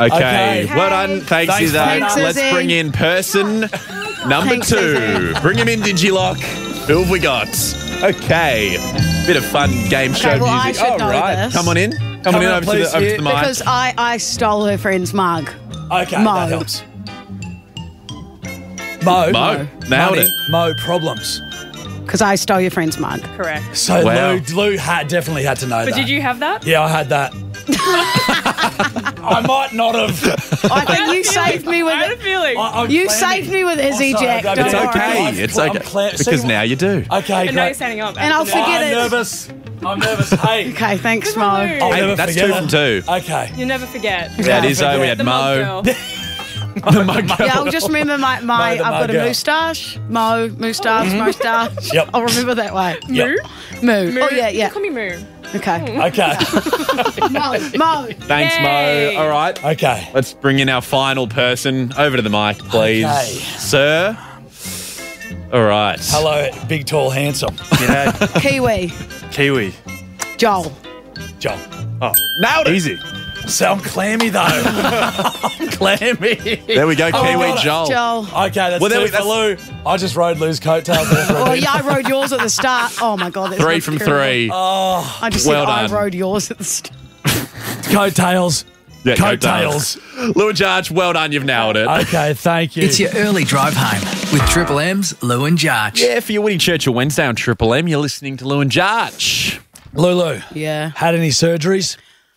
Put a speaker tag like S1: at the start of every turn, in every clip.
S1: Okay. Well done. Thanks, Izzy.
S2: Thanks,
S1: Let's
S2: Izzy.
S1: bring in person number
S2: Thanks,
S1: 2.
S2: Izzy.
S1: Bring him in, Digilock. Who have we got? Okay. Bit of fun game show
S2: well, I
S1: music.
S2: should know this.
S1: Come on in. Come on in over to
S3: please,
S1: the mic.
S2: Because I stole her friend's mug.
S3: Okay,
S2: Mo.
S3: that helps. Mo.
S1: Mo. Nailed it.
S3: Mo problems.
S2: Because I stole your friend's mug.
S4: Correct.
S3: So
S1: Wow.
S3: Lou definitely had to know that.
S4: But did you have that?
S3: Yeah, I had that. I might not have.
S2: I think you saved me with
S4: I had a
S2: it.
S4: feeling.
S3: I'm
S2: You
S3: planning.
S2: saved me with Izzy,
S3: Oh, sorry,
S2: Jack.
S3: baby.
S2: Don't
S1: It's
S2: worry.
S1: okay.
S3: I've
S1: It's
S3: pl-
S1: okay.
S3: I'm plan-
S1: Because
S3: See,
S1: now you do.
S3: Okay,
S4: and now you're
S3: great.
S4: standing up.
S2: And I'll
S4: after that.
S2: forget
S3: I'm
S2: it.
S3: nervous. I'm nervous. Hey.
S2: Okay, thanks, Mo.
S4: Hello.
S3: I'll
S1: Hey,
S3: never
S1: that's
S3: forget
S1: 2
S3: it.
S1: from 2.
S3: Okay.
S4: You never forget.
S1: Yeah, it is. We had
S4: The mug
S1: Mo.
S4: girl.
S1: The mug girl.
S2: Yeah, I'll just remember my
S3: the
S2: I've got
S3: mug
S2: a
S3: girl.
S2: moustache. Mo, moustache, moustache.
S3: Yep.
S2: I'll remember that way.
S4: Moo?
S2: Moo.
S4: Moo.
S2: Oh, yeah,
S4: You
S2: yeah.
S4: call me Moo.
S2: Okay.
S3: Okay.
S2: Mo.
S1: Thanks,
S4: Yay.
S1: Mo. All right.
S3: Okay.
S1: Let's bring in our final person. Over to the mic, please.
S3: Okay.
S1: Sir. All right.
S3: Hello, big, tall, handsome.
S2: Kiwi.
S5: Kiwi.
S2: Joel.
S3: John.
S1: Nailed it.
S5: Easy.
S3: So I'm clammy though. I'm clammy.
S1: There we go, Kiwi
S3: well,
S1: Joel.
S2: Joel.
S3: Okay, that's
S1: Well, there
S3: two for Lou. I just rode Lou's coattails there for a
S2: Oh,
S3: bit.
S2: yeah, I rode yours at the start. Oh, my God. That's
S1: 3
S2: not
S1: from
S2: true.
S1: 3.
S2: I just
S1: Well
S2: said
S1: done.
S2: I rode yours at the start.
S3: Coattails.
S1: Yeah,
S3: Coattails.
S1: Lou and Jarch, well done. You've nailed it.
S3: Okay, thank you.
S6: It's your early drive home with Triple M's Lou and Jarch.
S1: Yeah, for your Winnie Churchill Wednesday on Triple M, you're listening to Lou and Jarch.
S3: Lulu,
S2: Yeah.
S3: had any surgeries?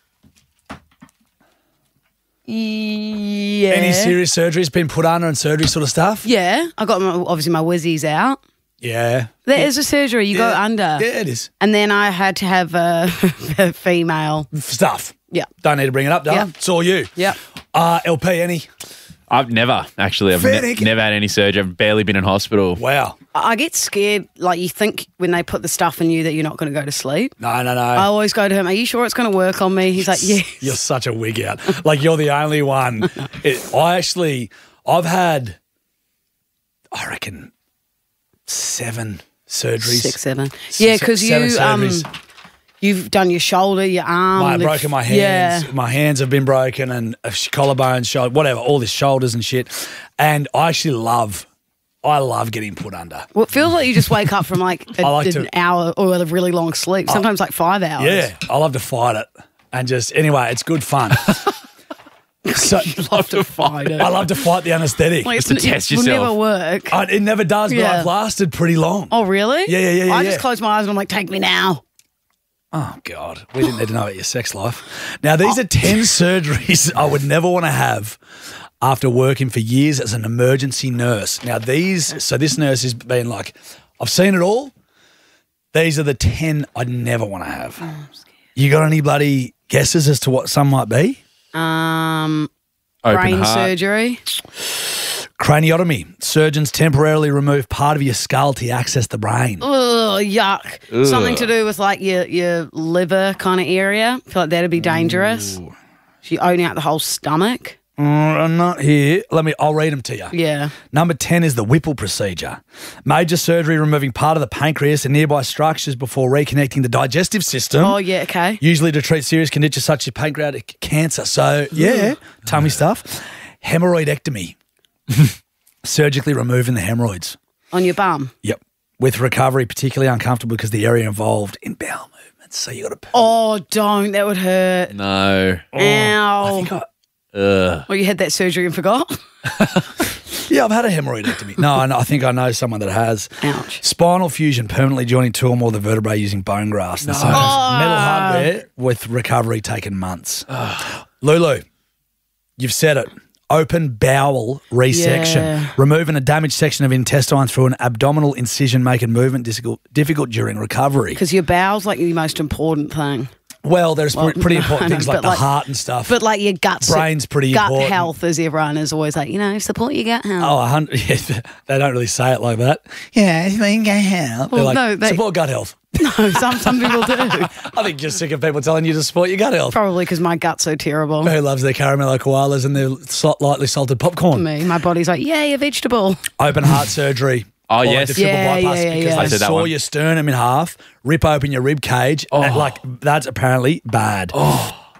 S2: Yeah.
S3: Any serious surgeries? Been put under and surgery sort of stuff?
S2: Yeah. I got obviously my whizzies out.
S3: Yeah.
S2: There is a surgery. You go under.
S3: Yeah, it is.
S2: And then I had to have a female.
S3: Stuff.
S2: Yeah.
S3: Don't need to bring it up, do I?
S2: Yeah.
S3: It's all you.
S2: Yeah.
S3: LP, any?
S1: I've never, actually. I've
S3: Fair dinkum.
S1: never had any surgery. I've barely been in hospital.
S3: Wow.
S2: I get scared. Like, you think when they put the stuff in you that you're not going to go to sleep.
S3: No.
S2: I always go to him, are you sure it's going to work on me? He's like, yeah.
S3: You're such a wig out. Like, you're the only one. I've had, I reckon, 7 surgeries.
S2: 6, 7. Yeah, because you,
S3: 7 surgeries.
S2: you've done your shoulder, your arm.
S3: I've broken my hands.
S2: Yeah.
S3: My hands have been broken and collarbone, shoulder, whatever, all this shoulders and shit. And I actually love getting put under.
S2: Well, it feels like you just wake up from like
S3: I like
S2: an
S3: to-
S2: hour or a really long sleep, sometimes like 5 hours.
S3: Yeah, I love to fight it. And just, anyway, it's good fun. So,
S2: Love to fight it.
S3: I love to fight the anaesthetic.
S2: Like,
S1: Just to test
S2: it will
S1: yourself.
S2: never work.
S3: It never does, but
S2: Yeah.
S3: I've lasted pretty long.
S2: Oh, really?
S3: Yeah.
S2: I just close my eyes and I'm like, take me now.
S3: Oh, God. We didn't need to know about your sex life. Now, these are 10 surgeries I would never want to have after working for years as an emergency nurse. Now, this nurse has been like, I've seen it all. These are the 10 I'd never want to have. You got any bloody guesses as to what some might be?
S1: Open
S2: Brain
S1: heart.
S2: surgery.
S3: Craniotomy. Surgeons temporarily remove part of your skull to access the brain.
S2: Oh, yuck. Something to do with like your liver kind of area. I feel like that'd be dangerous. If you own out the whole stomach.
S3: I'm not here. I'll read them to you.
S2: Yeah.
S3: Number 10 is the Whipple procedure. Major surgery removing part of the pancreas and nearby structures before reconnecting the digestive system.
S2: Oh, yeah, okay.
S3: Usually to treat serious conditions such as pancreatic cancer. So, yeah, tummy stuff. Hemorrhoidectomy. Surgically removing the hemorrhoids.
S2: On your bum.
S3: Yep. With recovery particularly uncomfortable because the area involved in bowel movements. So you got to...
S2: Oh, don't. That would hurt.
S1: No.
S2: Ow.
S1: Ugh.
S2: Well, you had that surgery and forgot?
S3: Yeah, I've had a hemorrhoidectomy. No, I think I know someone that has.
S2: Ouch.
S3: Spinal fusion, permanently joining 2 or more of the vertebrae using bone grafts. No. Metal hardware with recovery taking months. Lulu, you've said it. Open bowel resection.
S2: Yeah.
S3: Removing a damaged section of intestine through an abdominal incision, making movement difficult during recovery.
S2: Because your bowel's like the most important thing.
S3: Well, there's pretty important
S2: I know,
S3: things like
S2: but
S3: the
S2: like-
S3: heart and stuff.
S2: But like your guts.
S3: Brain's pretty
S2: gut
S3: important.
S2: health, as everyone is always like, support your gut health.
S3: Oh, 100. Yeah, they don't really say it like that. Yeah, it's been gut health.
S2: Well,
S3: They're like,
S2: no, they-
S3: support gut health.
S2: No, some people do.
S3: I think you're sick of people telling you to support your gut health.
S2: Probably because my gut's so terrible.
S3: Who loves their caramello koalas and their lightly salted popcorn?
S2: Me, my body's like, yay, a vegetable.
S3: Open heart surgery.
S1: Oh,
S3: Or like
S1: yes.
S3: the triple
S2: Yeah,
S3: bypass
S2: yeah,
S3: because
S2: yeah.
S3: they
S1: I did that
S3: saw
S1: one.
S3: your sternum in half, rip open your rib cage. And that's apparently bad.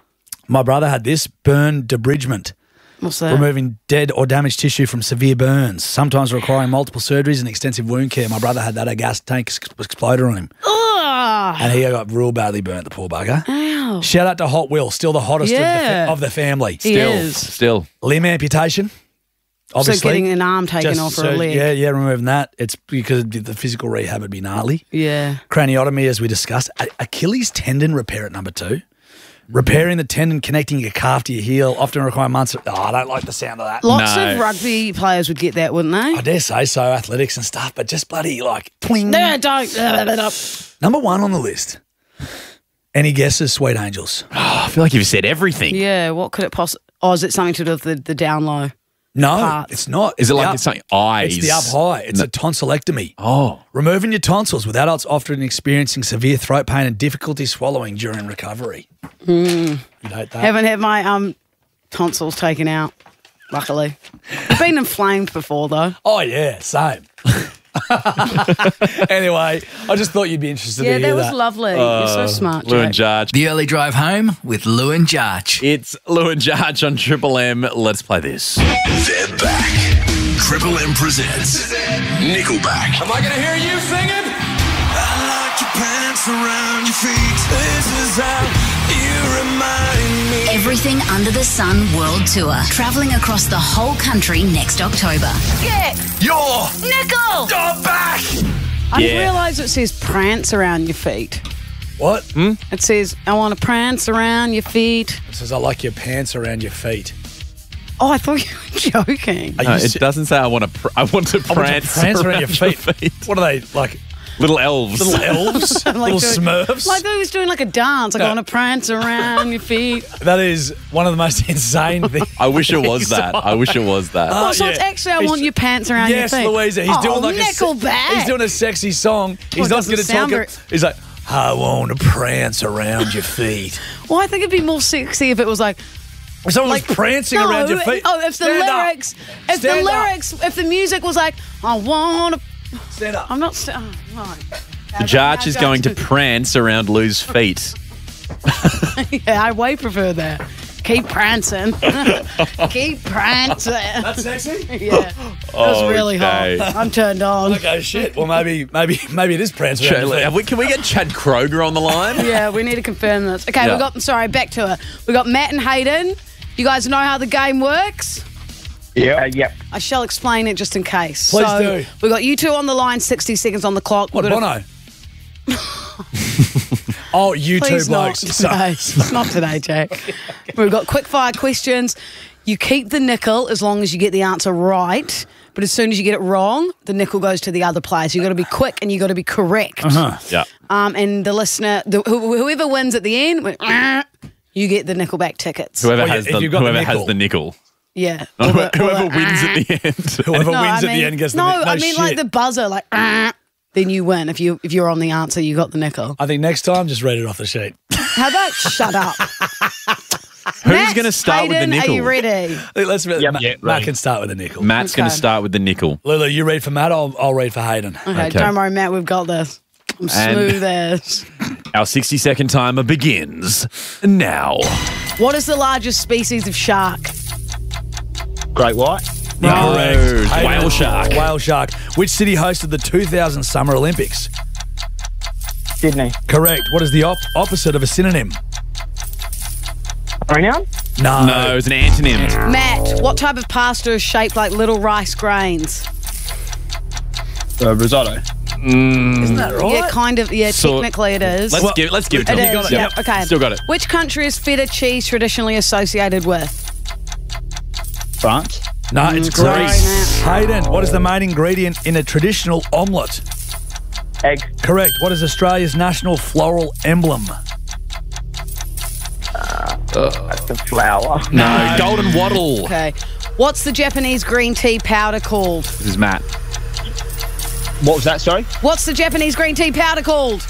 S3: My brother had this burn debridgement.
S2: What's that?
S3: Removing dead or damaged tissue from severe burns, sometimes requiring multiple surgeries and extensive wound care. My brother had that. A gas tank exploded on him.
S2: Ugh.
S3: And he got real badly burnt, the poor bugger.
S2: Ow.
S3: Shout out to Hot Will, still the hottest
S2: Yeah.
S3: of the family.
S2: He is.
S1: Still.
S3: Limb amputation. Obviously.
S2: So getting an arm taken
S3: Just
S2: off or a leg.
S3: Yeah, removing that. It's because the physical rehab would be gnarly.
S2: Yeah.
S3: Craniotomy, as we discussed. Achilles tendon repair at number 2. Repairing the tendon connecting your calf to your heel often require months. I don't like the sound of that.
S2: Lots
S1: No.
S2: of rugby players would get that, wouldn't they?
S3: I dare say so, athletics and stuff, but just bloody like twing.
S2: No, don't.
S3: Number 1 on the list. Any guesses, Sweet Angels?
S1: Oh, I feel like you've said everything.
S2: Yeah, what could it possibly... Oh, is it something to do with the down low?
S3: No,
S2: Parts.
S3: it's not.
S1: Is it
S3: the
S1: like
S3: up-
S1: it's something eyes?
S3: It's the up high. It's a tonsillectomy.
S1: Oh.
S3: Removing your tonsils with adults often experiencing severe throat pain and difficulty swallowing during recovery. You'd hate that.
S2: Haven't had my tonsils taken out, luckily. I've been inflamed before, though.
S3: Oh, yeah, same. Anyway, I just thought you'd be interested
S2: Yeah,
S3: to hear
S2: that was lovely. You're so smart,
S1: Lou and
S2: Jack.
S1: Jarge.
S6: The early drive home with Lou and Jarge.
S1: It's Lou and Jarge on Triple M. Let's play this.
S4: They're back. Triple M presents Nickelback.
S5: Am I gonna hear you singing? I like your pants around your feet. This is how you remind me.
S7: Everything Under the Sun World Tour, travelling across the whole country next October.
S4: You're
S7: Nickel!
S4: back.
S2: I didn't
S1: Yeah.
S2: realise it says prance around your feet.
S3: What?
S2: It says, I want to prance around your feet.
S3: It says, I like your pants around your feet.
S2: Oh, I thought you were joking.
S3: Are
S1: No,
S3: you
S1: it
S3: se-
S1: doesn't say I want to. I want to
S3: I want
S1: prance,
S3: to prance around your feet. What are they, like
S1: Little elves.
S3: little elves? little
S2: doing-
S3: smurfs?
S2: Like he was doing like a dance. Like, I want to prance around your feet.
S3: That is one of the most insane things.
S1: I wish it was that. I wish it was that.
S2: Oh, so it's
S3: yeah.
S2: actually, I
S3: He's-
S2: want your pants around
S3: Yes,
S2: your feet.
S3: Louisa. He's doing like
S2: Nickelback.
S3: he's doing a sexy song. He's
S2: it
S3: not
S2: doesn't
S3: going to
S2: sound
S3: talk.
S2: very-
S3: He's like, I want to prance around your feet.
S2: Well, I think it'd be more sexy if it was like,
S3: If someone was prancing
S2: no,
S3: around your feet.
S2: Oh, if the
S3: Stand up.
S2: lyrics, if
S3: Stand
S2: the
S3: up.
S2: lyrics, if the music was like, I want to,
S3: Stand up.
S2: I'm not. Oh, right.
S1: Jarge is going to prance around Lou's feet.
S2: Yeah, I way prefer that. Keep prancing. Keep prancing.
S3: That's sexy.
S2: Yeah, that was really
S1: Okay.
S2: hot. I'm turned on.
S3: Okay, shit. Well, maybe it is prance around your feet.
S1: Can we get Chad Kroger on the line?
S2: Yeah, we need to confirm this. Okay,
S1: Yeah.
S2: back to it. We got Matt and Hayden. You guys know how the game works?
S8: Yep.
S2: I shall explain it just in case.
S3: Please
S2: so,
S3: do.
S2: We got you two on the line, 60 seconds on the clock.
S3: What,
S2: We're gonna-
S3: Bono? Oh, you two
S2: Please not
S3: blokes. Sorry.
S2: today. Not today, Jack. We've got quick fire questions. You keep the nickel as long as you get the answer right. But as soon as you get it wrong, the nickel goes to the other player. So you've got to be quick and you've got to be correct.
S1: Yeah.
S2: And the listener, whoever wins at the end, you get the Nickelback tickets.
S1: Whoever
S3: Well, yeah,
S1: has
S3: if
S1: the
S3: you've got the
S1: whoever has
S3: nickel.
S1: the nickel.
S2: Yeah.
S1: Whoever wins at the end.
S3: Whoever
S2: No,
S3: wins
S2: I
S3: at
S2: mean-
S3: the end gets the
S2: No,
S3: no
S2: I mean
S3: shit.
S2: like the buzzer, like, then you win. If you're on the answer, you got the nickel.
S3: I think next time, just read it off the sheet.
S2: How about shut up?
S1: Who's going to start with the
S2: Hayden,
S1: nickel?
S2: Are you ready?
S3: Let's read.
S8: Yep.
S3: Matt,
S8: Yeah,
S3: Matt
S8: ready.
S3: can start with the nickel.
S1: Matt's going to
S2: Okay.
S1: start with the nickel.
S3: Lulu, you read for Matt. I'll read for Hayden.
S2: Okay, don't worry, Matt. We've got this. I'm smooth as.
S1: Our 60-second timer begins now.
S2: What is the largest species of shark?
S8: Great white.
S1: No,
S3: Correct. Hayden.
S1: whale shark.
S3: Whale shark. Which city hosted the 2000 Summer Olympics?
S8: Sydney.
S3: Correct. What is the opposite of a synonym?
S8: Pronoun?
S1: No, it's an antonym.
S2: Matt, what type of pasta is shaped like little rice grains?
S8: Risotto.
S3: Isn't that right?
S2: Yeah, kind of. Yeah,
S1: So-
S2: technically it is.
S1: Let's give it to
S2: It
S1: him.
S2: is. Yeah. Okay.
S1: Still got it.
S2: Which country is feta cheese traditionally associated with?
S8: France.
S3: No, it's
S2: sorry,
S3: Greece.
S2: Matt.
S3: Hayden, what is the main ingredient in a traditional omelette?
S8: Egg.
S3: Correct. What is Australia's national floral emblem?
S8: That's the flower.
S1: No, golden wattle.
S2: Okay. What's the Japanese green tea powder called?
S1: This is Matt.
S8: What was that, sorry?
S2: What's the Japanese green tea powder called?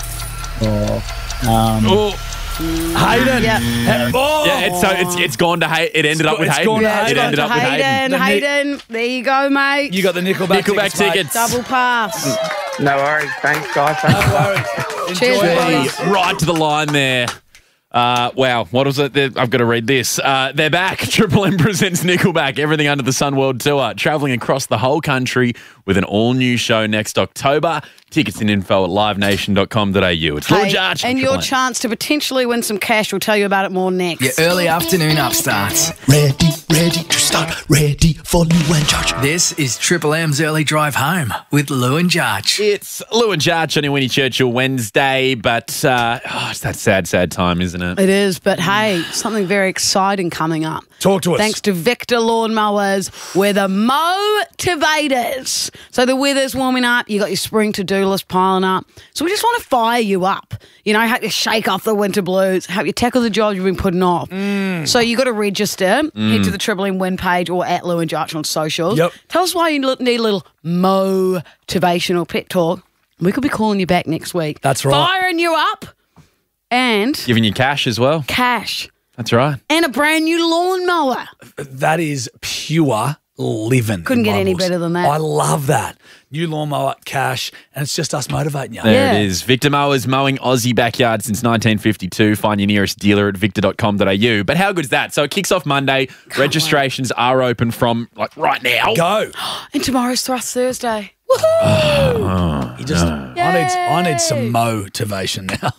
S3: Hayden.
S2: Yeah.
S3: Oh.
S1: Yeah, it's gone to Hayden. It ended up with
S3: It's
S1: Hayden.
S3: gone to Hayden.
S1: It ended up with Hayden.
S3: The Nick-
S2: Hayden. There you go, mate.
S3: You got the Nickelback,
S1: Nickelback
S3: mate.
S1: tickets.
S2: Double pass.
S8: No worries. Thanks, guys. Thanks a lot.
S2: Cheers,
S3: Enjoy it.
S2: buddy.
S1: Right to the line there. Wow, what was it? I've got to read this. They're back. Triple M presents Nickelback, Everything Under the Sun World Tour, travelling across the whole country with an all-new show next October. Tickets and info at livenation.com.au. It's Lord Jarch.
S2: And your chance to potentially win some cash. We'll tell you about it more next.
S6: Your early afternoon upstarts.
S4: Ready to start, ready for Lou and Jarch.
S6: This is Triple M's Early Drive Home with Lou and Jarch.
S1: It's Lou and Jarch on your Winnie Churchill Wednesday, but it's that sad time, isn't it?
S2: It is, but hey, something very exciting coming up.
S3: Talk to us.
S2: Thanks to Victor Lawnmowers, we're the motivators. So the weather's warming up, you got your spring to-do list piling up. So we just want to fire you up. You know, help you shake off the winter blues, help you tackle the jobs you've been putting off. So you got to register. Head to the Triple M Win page or at Lou and Jarch on socials.
S3: Yep.
S2: Tell us why you need a little motivational pep talk. We could be calling you back next week.
S3: That's right.
S2: Firing you up and
S1: Giving you cash as well.
S2: cash.
S1: That's right.
S2: And a brand new lawnmower.
S3: That is pure living.
S2: Couldn't
S3: in
S2: get
S3: my
S2: any
S3: books.
S2: better than that.
S3: I love that. New lawnmower, cash, and it's just us motivating you.
S1: There
S2: Yeah.
S1: it is. Victor Mowers mowing Aussie backyard since 1952. Find your nearest dealer at victor.com.au. But how good is that? So it kicks off Monday. Registrations are open from right now.
S3: Go.
S2: And tomorrow's Thrust Thursday.
S3: You just, I need some motivation now.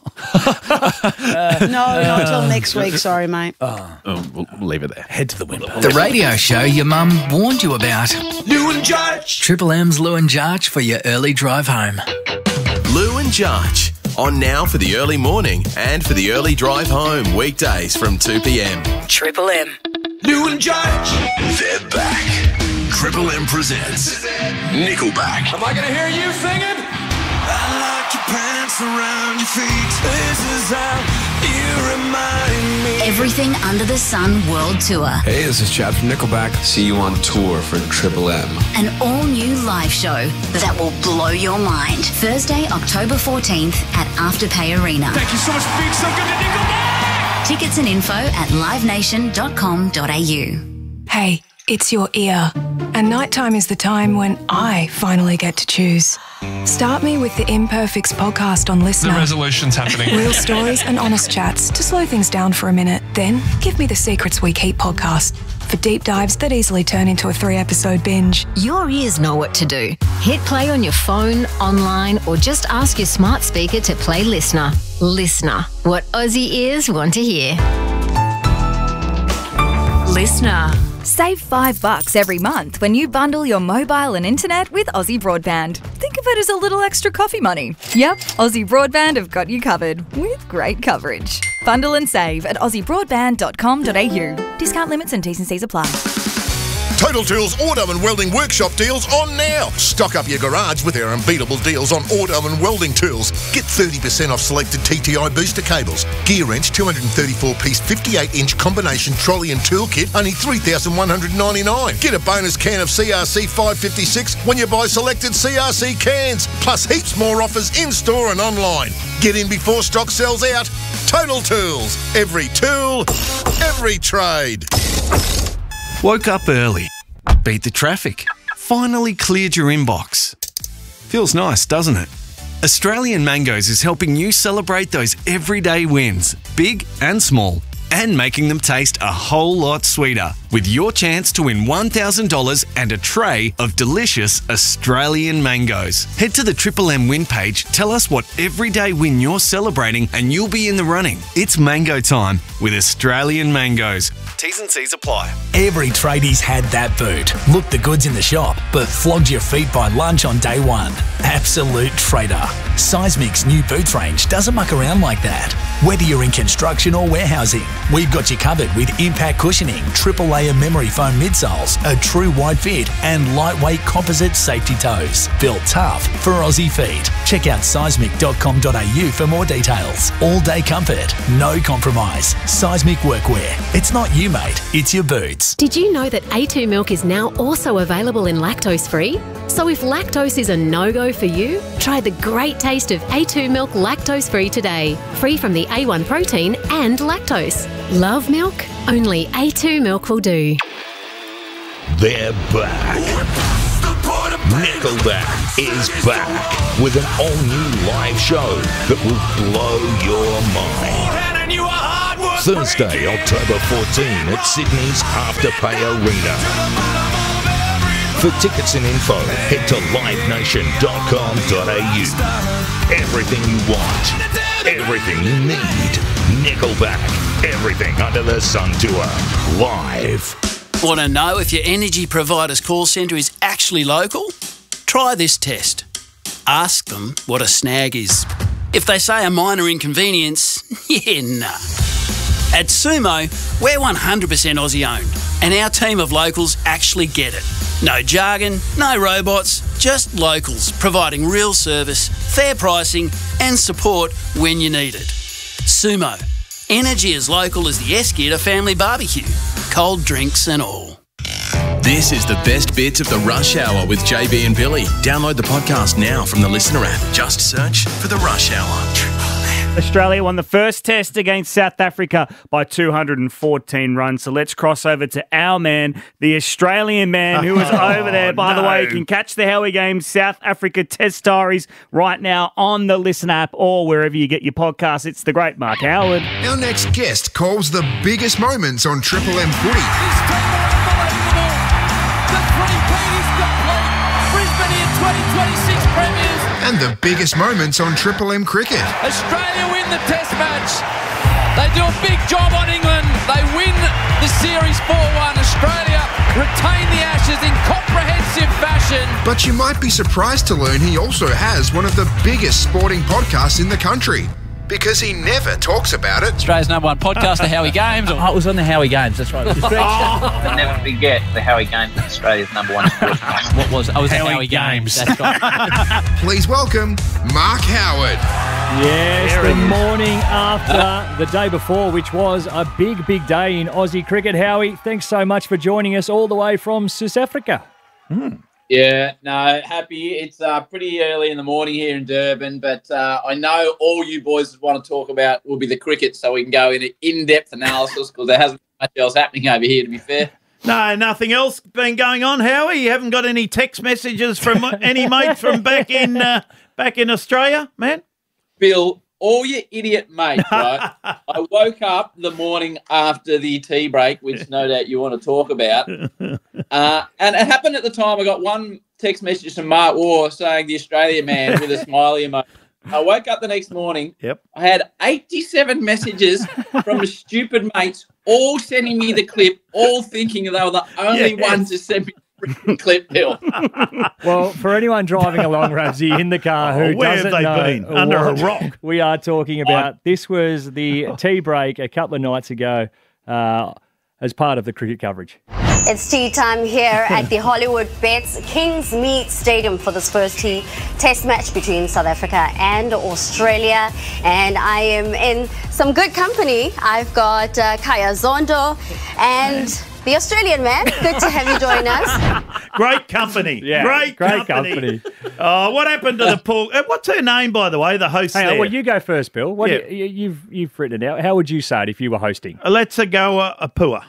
S2: No, not till next week. Sorry, mate.
S1: We'll leave it there.
S3: Head to the win page.
S6: The radio show your mum warned you about.
S4: Lou and Jarch.
S6: Triple M's Lou and Jarch for your early drive home.
S4: Lou and Jarch. On now for the early morning and for the early drive home. Weekdays from 2 p.m.
S6: Triple M.
S4: Lou and Jarch. They're back. Triple M presents Nickelback.
S5: Am I gonna hear you singing? I like your pants around your feet. This is how you remind me.
S7: Everything Under the Sun World Tour.
S9: Hey, this is Chad from Nickelback. See you on tour for Triple M.
S7: An all-new live show that will blow your mind. Thursday, October 14th at Afterpay Arena.
S5: Thank you so much for being so good to Nickelback.
S7: Tickets and info at livenation.com.au.
S10: Hey, it's your ear. And nighttime is the time when I finally get to choose. Start me with the Imperfects podcast on Listener.
S9: The resolution's happening.
S10: Real stories and honest chats to slow things down for a minute. Then give me the Secrets We Keep podcast for deep dives that easily turn into a 3-episode binge.
S11: Your ears know what to do. Hit play on your phone, online, or just ask your smart speaker to play Listener. Listener, what Aussie ears want to hear.
S12: Listener. Save $5 every month when you bundle your mobile and internet with Aussie Broadband. Think of it as a little extra coffee money. Yep, Aussie Broadband have got you covered with great coverage. Bundle and save at aussiebroadband.com.au. Discount limits and T's and C's apply.
S13: Total Tools Auto and Welding Workshop deals on now. Stock up your garage with our unbeatable deals on auto and welding tools. Get 30% off selected TTI booster cables. Gear wrench 234-piece 58-inch combination trolley and tool kit, only $3,199. Get a bonus can of CRC 556 when you buy selected CRC cans. Plus heaps more offers in-store and online. Get in before stock sells out. Total Tools. Every tool, every trade.
S14: Woke up early, beat the traffic, finally cleared your inbox. Feels nice, doesn't it? Australian Mangoes is helping you celebrate those everyday wins, big and small, and making them taste a whole lot sweeter with your chance to win $1,000 and a tray of delicious Australian mangoes. Head to the Triple M Win page, tell us what everyday win you're celebrating and you'll be in the running. It's mango time with Australian Mangoes. T's and C's apply.
S3: Every tradie's had that boot. Looked the goods in the shop, but flogged your feet by lunch on day one. Absolute trader. Seismic's new boots range doesn't muck around like that. Whether you're in construction or warehousing, we've got you covered with impact cushioning, triple layer memory foam midsoles, a true wide fit, and lightweight composite safety toes. Built tough for Aussie feet. Check out seismic.com.au for more details. All day comfort, no compromise. Seismic workwear. It's not you, mate, it's your boots.
S15: Did you know that A2 milk is now also available in lactose-free? So if lactose is a no-go for you, try the great taste of A2 milk lactose-free today. Free from the A1 protein and lactose. Love milk? Only A2 milk will do.
S16: They're back. Nickelback is back with an all-new live show that will blow your mind.
S5: and you are hard work.
S16: Thursday, October 14 at Sydney's Afterpay Arena. For tickets and info, head to livenation.com.au. Everything you want, everything you need. Nickelback, everything under the sun tour, live.
S17: Want to know if your energy provider's call centre is actually local? Try this test. Ask them what a snag is. If they say a minor inconvenience, yeah, nah. At Sumo, we're 100% Aussie owned, and our team of locals actually get it. No jargon, no robots, just locals providing real service, fair pricing, and support when you need it. Sumo, energy as local as the Esky family barbecue, cold drinks and all.
S4: This is the best bits of the Rush Hour with JB and Billy. Download the podcast now from the Listener app. Just search for the Rush Hour.
S18: Australia won the first test against South Africa by 214 runs. So let's cross over to our man, the Australian man who is over there. By the way, you can catch the Howie Games South Africa Test Diaries right now on the Listen app or wherever you get your podcasts. It's the great Mark Howard.
S19: Our next guest calls the biggest moments on Triple M footy. And the biggest moments on Triple M cricket.
S20: Australia win the Test match. They do a big job on England. They win the series 4-1. Australia retain the Ashes in comprehensive fashion.
S19: But you might be surprised to learn he also has one of the biggest sporting podcasts in the country. Because he never talks about it.
S21: Australia's #1 podcast, the Howie Games.
S22: Oh, it was on the Howie Games, that's right.
S23: I'll never forget the Howie Games, Australia's #1 sports.
S21: What was it? I was Howie Games. That's right.
S19: Please welcome Mark Howard.
S24: Yes, the morning after the day before, which was a big, big day in Aussie cricket. Howie, thanks so much for joining us all the way from South Africa.
S21: Yeah, no, happy. It's pretty early in the morning here in Durban, but I know all you boys want to talk about will be the cricket, so we can go into in-depth analysis because there hasn't been much else happening over here, to be fair.
S25: No, nothing else been going on, Howie? You haven't got any text messages from any mate from back in Australia, man?
S21: Bill, all your idiot mates, right? I woke up the morning after the tea break, which no doubt you want to talk about. And it happened at the time. I got one text message from Mark Waugh saying the Australia man with a smiley emoji. I woke up the next morning.
S25: Yep.
S21: I had 87 messages from stupid mates, all sending me the clip, all thinking they were the only ones to send me the clip, Bill.
S24: Well, for anyone driving along, Ramsey, in the car who
S25: where
S24: doesn't
S25: have they
S24: know
S25: been? Under a
S24: what
S25: rock.
S24: we are talking about, this was the tea break a couple of nights ago as part of the cricket coverage.
S26: It's tea time here at the Hollywood Bets Kingsmead Stadium for this first test match between South Africa and Australia. And I am in some good company. I've got Kaya Zondo and the Australian man. Good to have you join us.
S25: Great company.
S24: Yeah,
S25: great company. Oh, what happened to the pool? What's her name, by the way, the host
S24: Hang on,
S25: there?
S24: well, you go first, Bill. You've written it out. How would you say it if you were hosting?
S25: Let's go a Pua.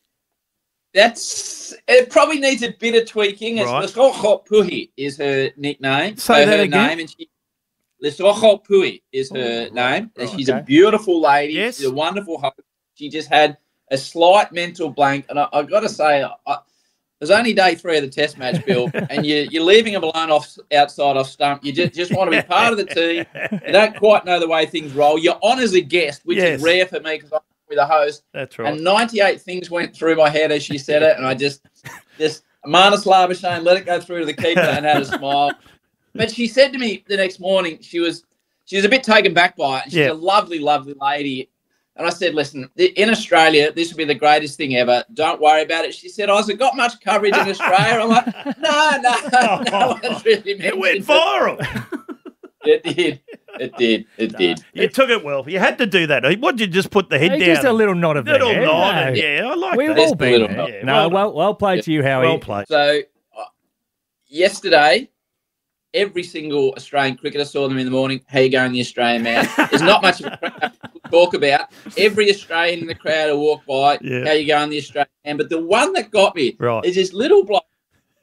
S21: It probably needs a bit of tweaking.
S25: Right.
S21: Lesotho Puhi is her nickname.
S25: Say that
S21: her
S25: again.
S21: Name, and Lesotho Puhi is her name. And she's a beautiful lady.
S25: Yes.
S21: She's a wonderful host. She just had a slight mental blank. And I've got to say, it was only day 3 of the test match, Bill, and you're leaving them alone outside off stump. You just want to be part of the team. You don't quite know the way things roll. You're on as a guest, which is rare for me because I'm with a host.
S25: That's right.
S21: And 98 things went through my head as she said it, and I just Marnus Labuschagne let it go through to the keeper and had a smile. But she said to me the next morning, she was a bit taken back by it. And she's a lovely, lovely lady. And I said, listen, in Australia, this would be the greatest thing ever. Don't worry about it. She said, has it got much coverage in Australia? I'm like, no one's really mentioned
S25: It went viral.
S21: It did.
S25: You took it well. You had to do that. What did you just put the head down?
S24: Just a little nod of the
S25: little
S24: head.
S25: nod.
S24: No.
S25: Yeah, I like
S24: We've
S25: that.
S24: all been there.
S21: Yeah.
S24: No, well played to you, Howie.
S25: Well played.
S21: So yesterday, every single Australian cricketer saw them in the morning. How you going, the Australian man? There's not much of a crowd to talk about. Every Australian in the crowd will walk by. How you going, the Australian man? But the one that got me is this little bloke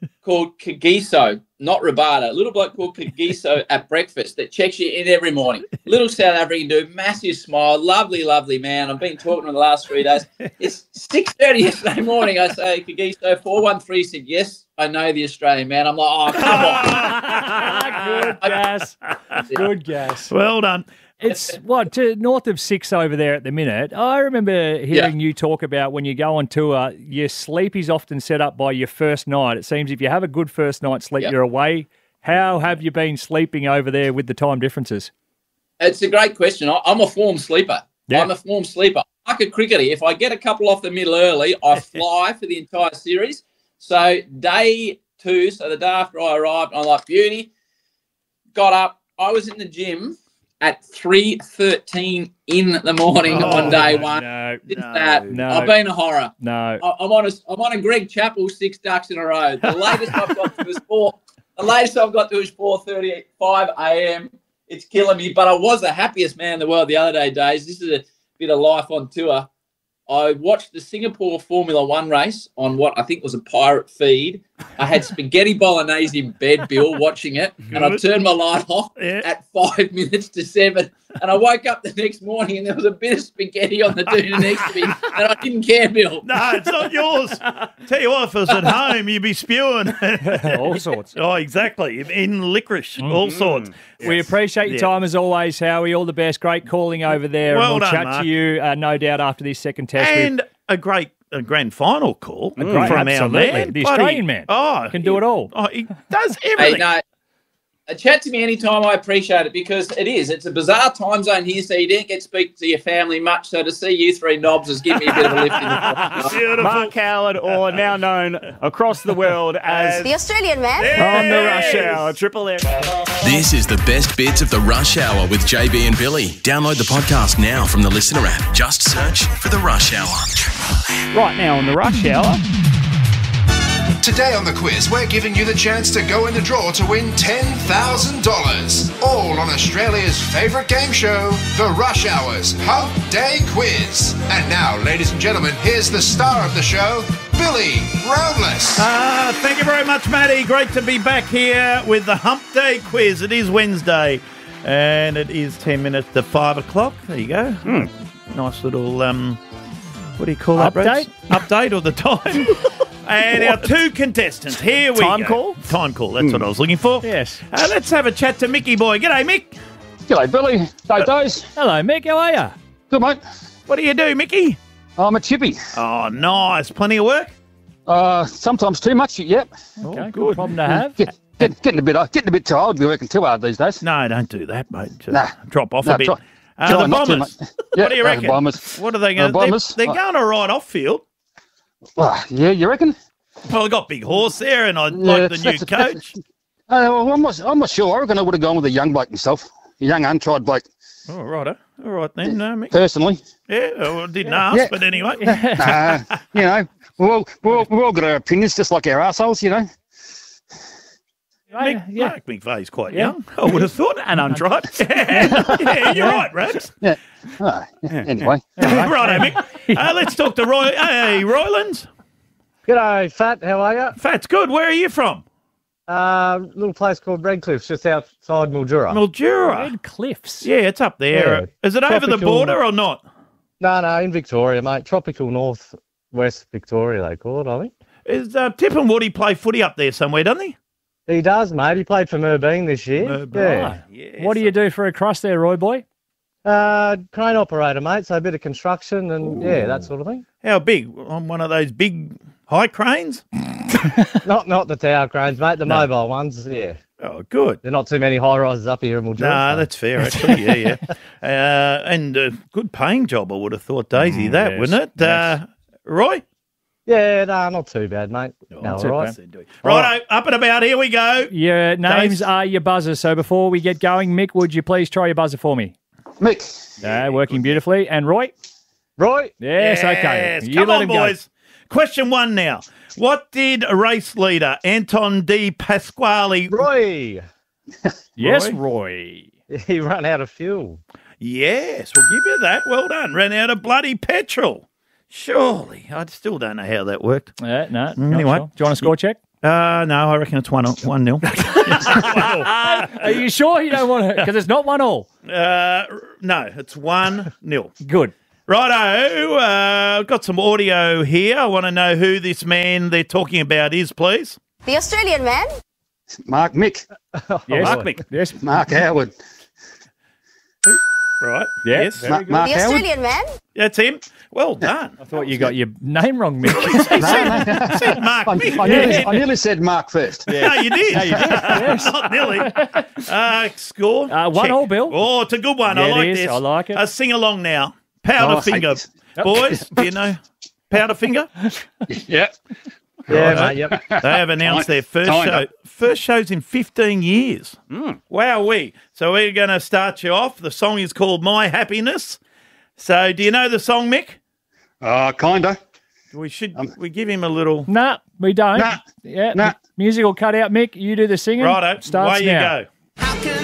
S21: called Kagiso, not Rabada, a little bloke called Kagiso at breakfast that checks you in every morning. Little South African dude, massive smile, lovely, lovely man. I've been talking to him the last 3 days. It's 6:30 yesterday morning. I say, Kagiso, 413 said, yes, I know the Australian man. I'm like, oh, come on.
S24: Good gas. Good gas.
S25: Well done.
S24: It's north of 6 over there at the minute. I remember hearing you talk about when you go on tour, your sleep is often set up by your first night. It seems if you have a good first night's sleep, you're away. How have you been sleeping over there with the time differences?
S21: It's a great question. I'm a form sleeper. Yeah. I'm a form sleeper. Like a cricketer, if I get a couple off the middle early, I fly for the entire series. So day 2, so the day after I arrived, I'm like, beauty, got up. I was in the gym at 3:13 in the morning on day 1.
S24: No.
S21: I've been a horror.
S24: No.
S21: I'm on a Greg Chappell 6 ducks in a row. The latest I've got to is 4:35 a.m. It's killing me, but I was the happiest man in the world the other day, Days. This is a bit of life on tour. I watched the Singapore Formula 1 race on what I think was a pirate feed. I had spaghetti bolognese in bed, Bill, watching it, and I turned my light off at 5 minutes to 7. And I woke up the next morning and there was a bit of spaghetti on the doona next to me, and I didn't care, Bill.
S25: No, it's not yours. Tell you what, if it was at home, you'd be spewing.
S24: All sorts.
S25: Oh, exactly. In licorice, all sorts.
S24: We appreciate your time as always, Howie. All the best. Great calling over there.
S25: Well
S24: and we'll
S25: done,
S24: chat
S25: Mark.
S24: to you, no doubt, after this second test.
S25: And a grand final call from our
S24: absolutely.
S25: man.
S24: The Australian man. Can do it all.
S25: Oh, he does everything.
S21: Hey, no, chat to me anytime. I appreciate it because it's a bizarre time zone here, so you didn't get to speak to your family much. So to see you 3 knobs has given me a bit of a lift in the
S24: Beautiful. Mark Howard, or now known across the world as
S26: The Australian man.
S24: on the Rush Hour, Triple M.
S4: This is the best bits of the Rush Hour with JB and Billy. Download the podcast now from the Listener app. Just search for the Rush Hour.
S24: Right now on the Rush Hour.
S19: Today on the quiz, we're giving you the chance to go in the draw to win $10,000. All on Australia's favourite game show, The Rush Hour's Hump Day Quiz. And now, ladies and gentlemen, here's the star of the show, Billy Roundless.
S25: Thank you very much, Matty. Great to be back here with the Hump Day Quiz. It is Wednesday, and it is 10 minutes to 5 o'clock. There you go. Nice little, what do you call that,
S24: Update?
S25: Update or the time. And our 2 contestants. Here we go.
S24: Time call?
S25: Time call. That's what I was looking for.
S24: Yes.
S25: Let's have a chat to Mickey boy. G'day, Mick.
S1: G'day, Billy. Days.
S24: Hello, Mick. How are you?
S1: Good, mate.
S25: What do you do, Mickey?
S1: I'm a chippy.
S25: Oh, nice. Plenty of work?
S1: Sometimes too much, yep.
S24: Okay, good problem to have.
S1: Getting a bit too old to be working too hard these days.
S25: No, don't do that, mate.
S1: Nah.
S25: Drop off a bit.
S1: Try
S25: The
S1: not to,
S25: Bombers.
S1: mate.
S25: What do you reckon?
S1: The Bombers.
S25: What are they going to do?
S1: Bombers.
S25: They're going all right off field.
S1: Yeah, you reckon?
S25: Well, I got Big Horse there, and I like the new coach.
S1: Well, I'm not sure. I reckon I would have gone with a young bloke myself. A young, untried bloke.
S25: Oh, righto. All right then, Mick.
S1: Personally.
S25: Yeah, well, I didn't ask, but anyway.
S1: You know, we've all got our opinions, just like our arseholes, you know.
S25: Mark McVeigh's quite young. I would have thought, and untried. Yeah, you're right, Rabs.
S1: Yeah. Anyway.
S25: Righto, Mick. Let's talk to Roy. Hey, Roylands.
S2: G'day, Fat. How are you?
S25: Fat's good. Where are you from?
S2: Little place called Redcliffs, just outside Mildura.
S25: Mildura.
S24: Red Cliffs.
S25: Yeah, it's up there.
S2: Yeah.
S25: Is it over the border or not?
S2: No, in Victoria, mate. Tropical northwest Victoria, they call it, I think.
S25: Is Tip and Woody play footy up there somewhere, doesn't he?
S2: He does, mate. He played for Merbeen this year. Yeah.
S24: What do you do for a crust there, Roy boy?
S2: Crane operator, mate. So a bit of construction and that sort of thing.
S25: How big? On one of those big high cranes?
S2: Not the tower cranes, mate. The mobile ones, yeah.
S25: Oh, good.
S2: There are not too many high rises up here in Mildura.
S25: No, that's fair, actually. Yeah. And a good paying job, I would have thought, Daisy,
S2: yes,
S25: wouldn't it?
S2: yes.
S25: Roy?
S2: Yeah, no, not too bad, mate. No, all right.
S25: Righto, up and about. Here we go.
S24: Your names are your buzzers. So before we get going, Mick, would you please try your buzzer for me?
S1: Mick.
S24: Working beautifully. And Roy?
S2: Roy?
S24: Yes, okay. You
S25: Come
S24: let
S25: on,
S24: him go.
S25: boys. Question 1 now. What did race leader Anton Di Pasquale...
S2: Roy.
S24: Yes, Roy.
S2: He ran out of fuel.
S25: Yes, we'll give you that. Well done. Ran out of bloody petrol. Surely. I still don't know how that worked.
S24: No,
S25: Anyway.
S24: sure. Do you want a score check?
S25: No, I reckon it's 1-0.
S24: Are you sure you don't want to? Because it's not 1-1.
S25: No, it's 1-0.
S24: Good.
S25: Righto, I've got some audio here. I want to know who this man they're talking about is, please.
S26: The Australian man.
S1: Mark Mick.
S24: Yes.
S25: Mark Mick.
S24: Yes.
S1: Mark Howard.
S25: Right.
S24: Yeah,
S25: Yes.
S24: very good.
S1: Mark
S26: The
S1: Howard.
S26: Australian man.
S25: That's him. Well done.
S24: I thought you got your name wrong, Mick.
S25: Said Mark Mick.
S1: I nearly said Mark first.
S25: No, you did.
S24: Yeah, you did. Yes.
S25: Not nearly. Score.
S24: 1-1, Bill.
S25: Oh, it's a good one. I
S24: Yeah,
S25: like
S24: it is.
S25: this.
S24: I like it.
S25: Sing along now. Powderfinger. Boys, do you know Powderfinger?
S1: Yeah.
S2: Yeah, mate, yep.
S25: They have announced their first show. First shows in 15 years. Wowee. So we're going to start you off. The song is called My Happiness. So do you know the song, Mick?
S1: Kinda.
S25: We give him a little...
S24: Nah, we don't.
S1: Nah.
S24: Yeah.
S1: Nah.
S24: Musical cut out, Mick. You do the singing.
S25: Righto.
S24: Starts
S25: Away you
S24: now.
S25: go.
S5: How can